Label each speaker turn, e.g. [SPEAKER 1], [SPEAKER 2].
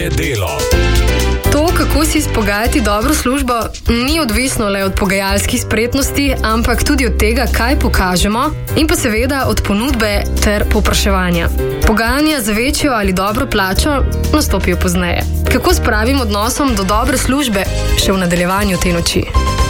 [SPEAKER 1] Moje delo.
[SPEAKER 2] To, kako si izpogajati dobro službo, ni odvisno le od pogajalskih spretnosti, ampak tudi od tega, kaj pokažemo in pa seveda od ponudbe ter povpraševanja. Pogajanja za večjo ali dobro plačo nastopijo pozneje. Kako s pravim odnosom do dobre službe še v nadaljevanju te noči?